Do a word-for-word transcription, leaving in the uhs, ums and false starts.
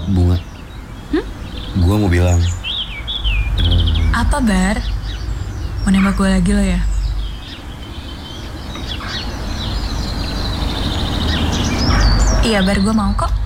Bunga, Hmm? gue mau bilang, Apa, Bar? Mau nembak gue lagi lo ya? Iya, Bar, gue mau kok.